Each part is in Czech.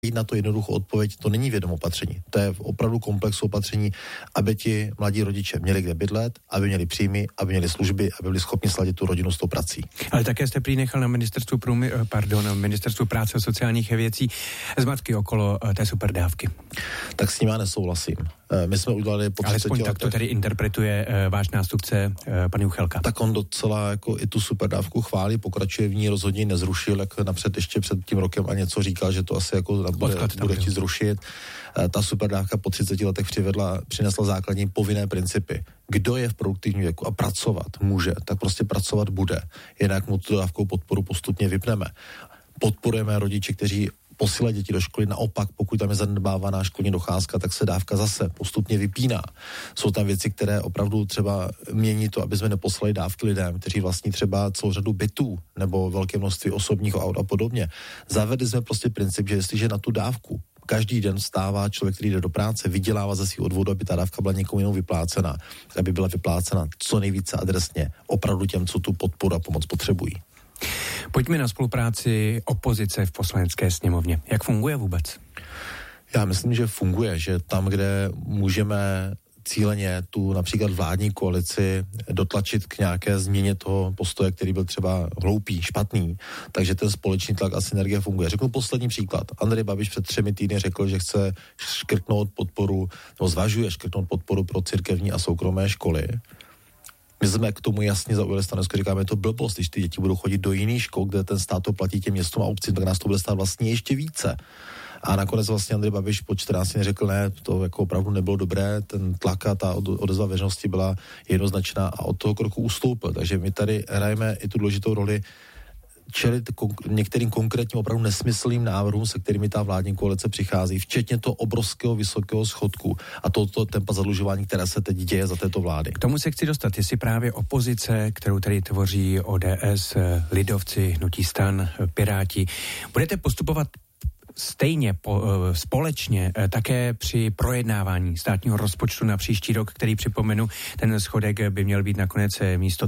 jít na to jednoduchou odpověď, to není v jednom opatření. To je opravdu komplexu opatření, aby ti mladí rodiče měli kde bydlet, aby měli příjmy, aby měli služby, aby byli schopni sladit tu rodinu s tou prací. Ale také jste prý nechal na ministerstvu práce a sociálních věcí zmatky okolo té superdávky. Tak s ním já nesouhlasím. My jsme udělali po 30 alespoň tak to tady interpretuje váš nástupce, pan Juchelka. Tak on docela jako i tu superdávku chválí, pokračuje v ní, rozhodně nezrušil, jak napřed ještě před tím rokem a něco říkal, že to asi jako bude chtít zrušit. Ta superdávka po 30 letech přinesla základní povinné principy. Kdo je v produktivním věku a pracovat může, tak prostě pracovat bude. Jinak mu tu dávkou podporu postupně vypneme. Podporujeme rodiče, kteří posílají děti do školy, naopak, pokud tam je zanedbávaná školní docházka, tak se dávka zase postupně vypíná. Jsou tam věci, které opravdu třeba mění to, aby jsme neposlali dávky lidem, kteří vlastní třeba celou řadu bytů nebo velké množství osobních aut a podobně. Zavedli jsme prostě princip, že jestliže na tu dávku každý den vstává člověk, který jde do práce, vydělává ze svých odvodů, aby ta dávka byla někomu jinou vyplácena, aby byla vyplácena co nejvíce adresně opravdu těm, co tu podporu a pomoc potřebují. Pojďme na spolupráci opozice v Poslanecké sněmovně. Jak funguje vůbec? Já myslím, že funguje, že tam, kde můžeme cíleně tu například vládní koalici dotlačit k nějaké změně toho postoje, který byl třeba hloupý, špatný, takže ten společný tlak a synergie funguje. Řeknu poslední příklad. Andrej Babiš před 3 týdny řekl, že chce škrtnout podporu, nebo zvažuje škrtnout podporu pro církevní a soukromé školy. My jsme k tomu jasně zaujali stanovisko, říkáme, je to blbost, když ty děti budou chodit do jiných škol, kde ten stát to platí těm městům a obcím, tak nás to bude stát vlastně ještě více. A nakonec vlastně Andrej Babiš po 14 dní řekl, ne, to jako opravdu nebylo dobré, ten tlak a ta odezva veřejnosti byla jednoznačná a od toho kroku ustoupil. Takže my tady hrajeme i tu důležitou roli čelit některým konkrétním opravdu nesmyslným návrhům, se kterými ta vládní koalice přichází, včetně toho obrovského vysokého schodku a tohoto tempa zadlužování, které se teď děje za této vlády. K tomu se chci dostat, jestli právě opozice, kterou tady tvoří ODS, lidovci, hnutí STAN, Piráti, budete postupovat stejně společně také při projednávání státního rozpočtu na příští rok, který připomenu, ten schodek by měl být nakonec místo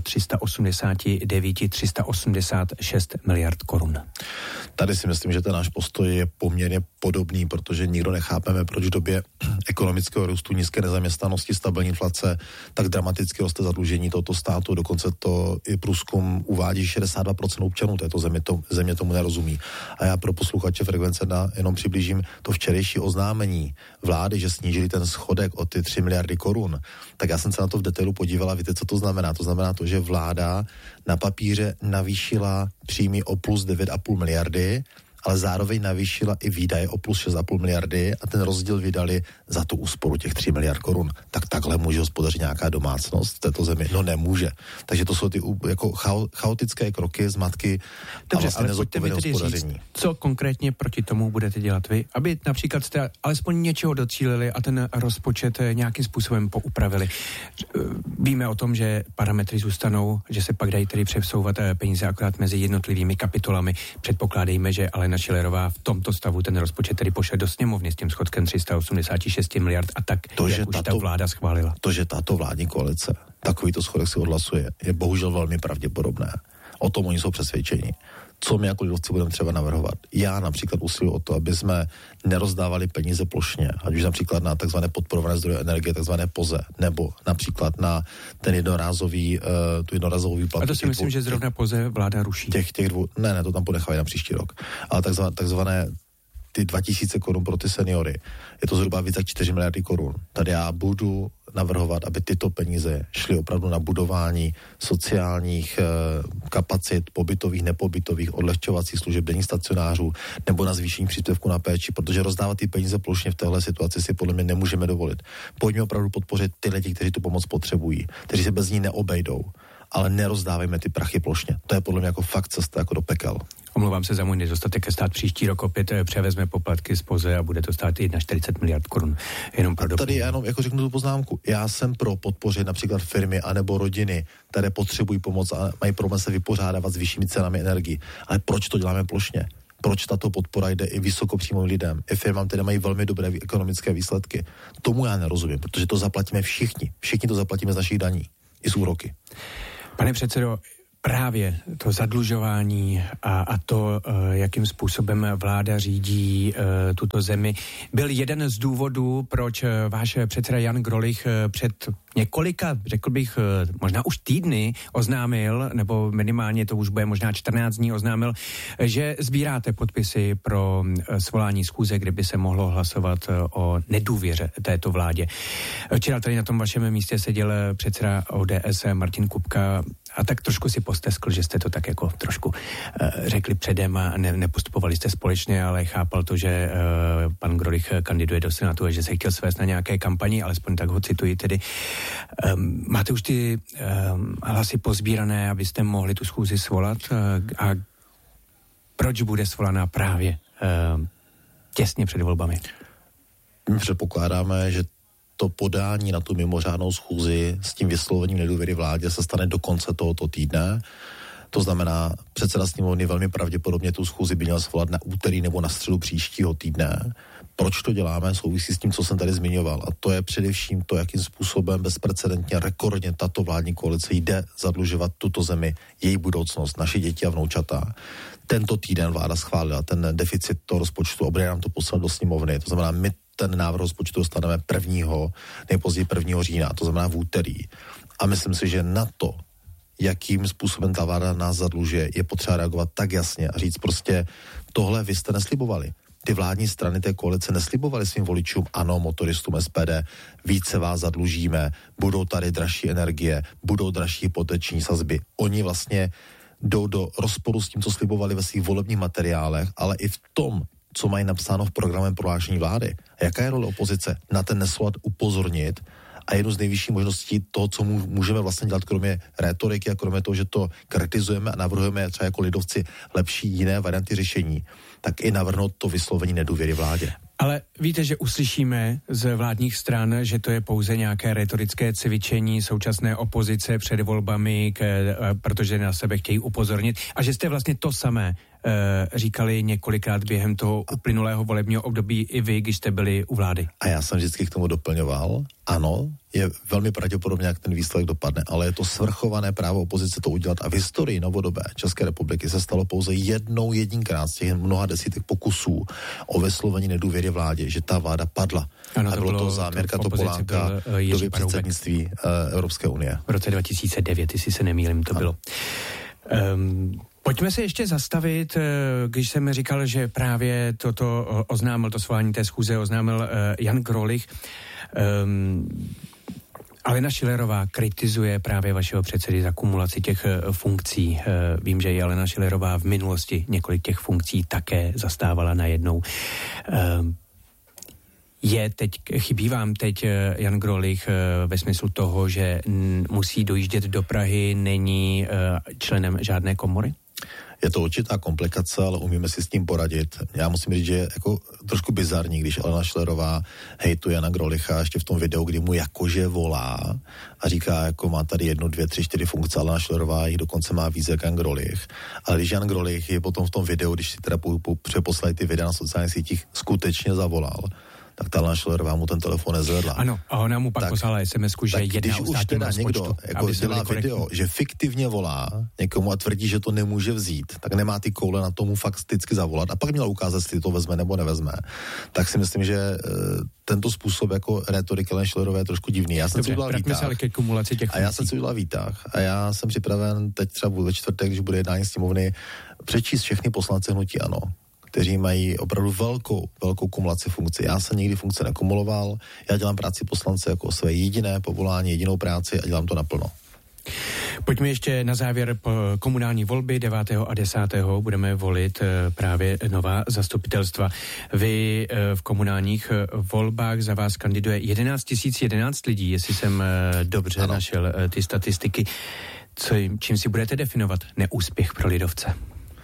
386 miliard korun. Tady si myslím, že ten náš postoj je poměrně podobný, protože nikdo nechápeme, proč v době ekonomického růstu, nízké nezaměstnanosti, stabilní inflace, tak dramaticky roste zadlužení tohoto státu. Dokonce to i průzkum uvádí, 62% občanů této země tomu nerozumí. A já pro posluchače Frekvence jenom přiblížím to včerejší oznámení vlády, že snížili ten schodek o ty 3 miliardy korun, tak já jsem se na to v detailu podívala, víte, co to znamená? To znamená to, že vláda na papíře navýšila příjmy o plus 9,5 miliardy, ale zároveň navýšila i výdaje o plus 6,5 miliardy a ten rozdíl vydali za tu úsporu těch 3 miliard korun. Tak takhle může hospodařit nějaká domácnost v této zemi? No nemůže. Takže to jsou ty jako chaotické kroky, zmatky. Dobře, a vlastně nezodpovědné hospodaření. Co konkrétně proti tomu budete dělat vy, aby například jste alespoň něčeho docílili a ten rozpočet nějakým způsobem poupravili? Víme o tom, že parametry zůstanou, že se pak dají tedy přesouvat peníze akorát mezi jednotlivými kapitolami. Předpokládejme, že ale Schillerová v tomto stavu ten rozpočet tedy pošle do sněmovny s tím schodkem 386 miliard a tak, jak už ta vláda schválila. To, že tato vládní koalice takovýto schodek si odhlasuje, je bohužel velmi pravděpodobné. O tom oni jsou přesvědčeni. Co my jako lidovci budeme třeba navrhovat? Já například usiluji o to, aby jsme nerozdávali peníze plošně, ať už například na takzvané podporované zdroje energie, takzvané POZE, nebo například na ten jednorázový výplatu. A to si myslím, že zrovna POZE vláda ruší. Ne, to tam ponechávají na příští rok. Ale takzvané ty 2000 korun pro ty seniory. Je to zhruba více jak 4 miliardy korun. Tady já budu navrhovat, aby tyto peníze šly opravdu na budování sociálních kapacit, pobytových, nepobytových, odlehčovacích služeb, denních stacionářů, nebo na zvýšení příspěvku na péči, protože rozdávat ty peníze plošně v téhle situaci si podle mě nemůžeme dovolit. Pojďme opravdu podpořit ty lidi, kteří tu pomoc potřebují, kteří se bez ní neobejdou, ale nerozdávejme ty prachy plošně. To je podle mě jako fakt cesta jako do pekel. Omlouvám se za můj nedostatek, stát příští rok opět převezme poplatky z POZE a bude to stát 41 miliard korun. Jenom pro tady já jenom jako řeknu tu poznámku. Já jsem pro podpořit například firmy anebo rodiny, které potřebují pomoc a mají problém se vypořádávat s vyššími cenami energií. Ale proč to děláme plošně? Proč tato podpora jde i vysokopříjmovým lidem, i firmám, které mají velmi dobré ekonomické výsledky? Tomu já nerozumím, protože to zaplatíme všichni. Všichni to zaplatíme z našich daní i z úroky. Pane předsedo, právě to zadlužování a to, jakým způsobem vláda řídí tuto zemi, byl jeden z důvodů, proč váš předseda Jan Grolich před několika, řekl bych, možná už týdny oznámil, nebo minimálně to už bude možná 14 dní oznámil, že sbíráte podpisy pro svolání schůze, kde by se mohlo hlasovat o nedůvěře této vládě. Včera tady na tom vašem místě seděl předseda ODS Martin Kupka a tak trošku si posteskl, že jste to tak jako trošku řekli předem a nepostupovali jste společně, ale chápal to, že pan Grolich kandiduje do Senátu a že se chtěl svést na nějaké kampani, alespoň tak ho cituji tedy. Máte už ty hlasy pozbírané, abyste mohli tu schůzi svolat a proč bude svolaná právě těsně před volbami? My předpokládáme, že to podání na tu mimořádnou schůzi s tím vyslovením nedůvěry vládě se stane do konce tohoto týdne. To znamená, předseda sněmovny velmi pravděpodobně tu schůzi by měl svolat na úterý nebo na středu příštího týdne. Proč to děláme, souvisí s tím, co jsem tady zmiňoval. A to je především to, jakým způsobem bezprecedentně, rekordně tato vládní koalice jde zadlužovat tuto zemi, její budoucnost, naše děti a vnoučata. Tento týden vláda schválila ten deficit toho rozpočtu, bude nám to poslat do sněmovny. To znamená, my ten návrh rozpočtu dostaneme nejpozději 1. října, to znamená v úterý. A myslím si, že na to, jakým způsobem ta vláda nás zadlužuje, je potřeba reagovat tak jasně a říct prostě, tohle vy jste neslibovali. Ty vládní strany té koalice neslibovaly svým voličům, ano, motoristům SPD, více vás zadlužíme, budou tady dražší energie, budou dražší hypoteční sazby. Oni vlastně jdou do rozporu s tím, co slibovali ve svých volebních materiálech, ale i v tom, co mají napsáno v programovém prohlášení vlády. A jaká je role opozice? Na ten nesoulad upozornit a jednu z nejvyšších možností toho, co můžeme vlastně dělat, kromě rétoriky a kromě toho, že to kritizujeme a navrhujeme třeba jako lidovci lepší jiné varianty řešení, tak i navrhnout to vyslovení nedůvěry vládě. Ale víte, že uslyšíme z vládních stran, že to je pouze nějaké retorické cvičení současné opozice před volbami, protože na sebe chtějí upozornit a že jste vlastně to samé říkali několikrát během toho uplynulého volebního období i vy, když jste byli u vlády. A já jsem vždycky k tomu doplňoval, ano, je velmi pravděpodobně, jak ten výsledek dopadne, ale je to svrchované právo opozice to udělat a v historii novodobé České republiky se stalo pouze jedinkrát z těch mnoha desítek pokusů o vyslovení nedůvěry vládě, že ta vláda padla. Ano, a bylo to záměrka Topolánka do předsednictví Evropské unie. V roce 2009, jestli se nemýlím, to bylo. Pojďme se ještě zastavit, když jsem říkal, že právě toto oznámil, to svolání té schůze oznámil Jan Grolich. Alena Schillerová kritizuje právě vašeho předsedy za kumulaci těch funkcí. Vím, že i Alena Schillerová v minulosti několik těch funkcí také zastávala najednou. Chybí vám teď Jan Grolich ve smyslu toho, že musí dojíždět do Prahy, není členem žádné komory? Je to určitá komplikace, ale umíme si s tím poradit. Já musím říct, že je jako trošku bizarní, když Alena Schillerová hejtuje Jana Grolicha ještě v tom videu, kdy mu jakože volá a říká, jako má tady 1, 2, 3, 4 funkce, Alena Schillerová jich dokonce má víc jak Jan Grolich. Ale když Jan Grolich je potom v tom videu, když si teda přeposlají ty videa na sociálních sítích, skutečně zavolal, tak ta Alena Schillerová mu ten telefon nezvedla. Ano, a ona mu pak poslala SMS-ku, že jedná o státním rozpočtu. Někdo jako dělá video, že fiktivně volá někomu a tvrdí, že to nemůže vzít, tak nemá ty koule na tomu fakticky zavolat a pak měla ukázat, jestli to vezme nebo nevezme. Tak si myslím, že tento způsob jako retoriky Aleny Schillerové je trošku divný. Já jsem si udělal výtah a já jsem připraven teď třeba ve čtvrtek, když bude jednání sněmovny, přečíst všechny poslance hnutí ANO, kteří mají opravdu velkou kumulaci funkcí. Já jsem nikdy funkce nekumuloval, já dělám práci poslance jako své jediné povolání, jedinou práci a dělám to naplno. Pojďme ještě na závěr komunální volby 9. a 10. budeme volit právě nová zastupitelstva. Vy v komunálních volbách za vás kandiduje 11 011 lidí, jestli jsem dobře našel ty statistiky. Čím si budete definovat neúspěch pro lidovce?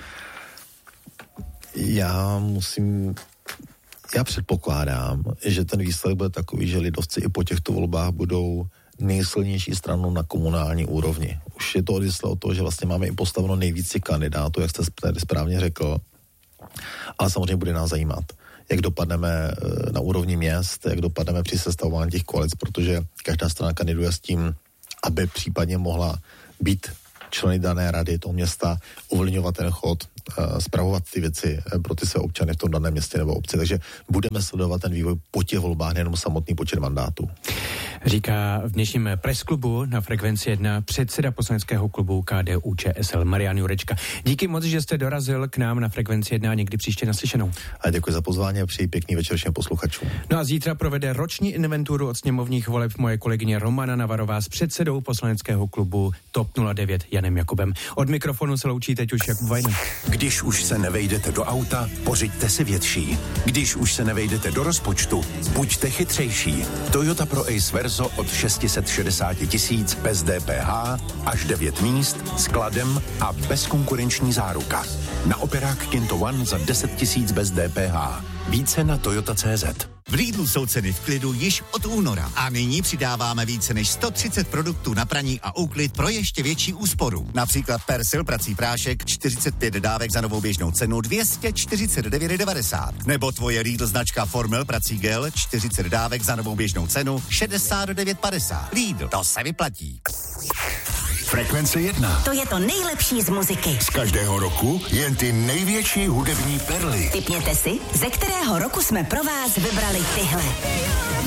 Já předpokládám, že ten výsledek bude takový, že lidovci i po těchto volbách budou nejsilnější stranou na komunální úrovni. Už je to odvislé od toho, že vlastně máme i postaveno nejvíce kandidátů, jak jste tady správně řekl, ale samozřejmě bude nás zajímat, jak dopadneme na úrovni měst, jak dopadneme při sestavování těch koalic, protože každá strana kandiduje s tím, aby případně mohla být členy dané rady toho města, ovlivňovat ten chod, spravovat ty věci pro ty své občany v tom daném městě nebo obci. Takže budeme sledovat ten vývoj po těch volbách, nejenom samotný počet mandátů. Říká v dnešním presklubu na Frekvenci 1 předseda poslaneckého klubu KDU-ČSL Marian Jurečka. Díky moc, že jste dorazil k nám na Frekvenci 1 a někdy příště naslyšenou. A děkuji za pozvání a přeji pěkný večer všem posluchačům. No a zítra provede roční inventuru od sněmovních voleb moje kolegyně Romana Navarová s předsedou poslaneckého klubu TOP 09 Janem Jakubem. Od mikrofonu se loučí teď už Jakub Vajna. Když už se nevejdete do auta, pořiďte si větší. Když už se nevejdete do rozpočtu, buďte chytřejší. Toyota Pro Ace Verso od 660 000 bez DPH, až 9 míst, skladem a bezkonkurenční záruka. Na operák Kinto One za 10 000 bez DPH. Více na Toyota.cz. V Lidlu jsou ceny v klidu již od února a nyní přidáváme více než 130 produktů na praní a úklid pro ještě větší úsporu. Například Persil prací prášek 45 dávek za novou běžnou cenu 249,90. Nebo tvoje Lidl značka Formel prací gel 40 dávek za novou běžnou cenu 69,50. Lidl, to se vyplatí. Frekvence 1. To je to nejlepší z muziky. Z každého roku jen ty největší hudební perly. Tipněte si, ze kterého roku jsme pro vás vybrali tyhle.